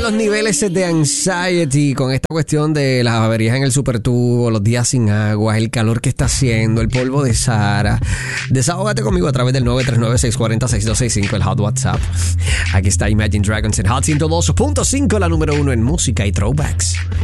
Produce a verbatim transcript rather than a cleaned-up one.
Los niveles de anxiety con esta cuestión de las averías en el supertubo, los días sin agua, el calor que está haciendo, el polvo de Sahara. Desahógate conmigo a través del nueve tres nueve, seis cuatro cero, seis dos seis cinco, el Hot WhatsApp. Aquí está Imagine Dragons en Hot ciento dos punto cinco, la número uno en música y throwbacks.